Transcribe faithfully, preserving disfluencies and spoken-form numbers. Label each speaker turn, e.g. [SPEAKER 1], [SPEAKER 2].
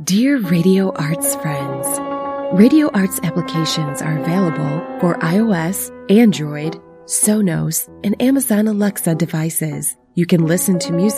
[SPEAKER 1] Dear Radio Arts friends, Radio Arts applications are available for iOS, Android, Sonos, and Amazon Alexa devices. You can listen to music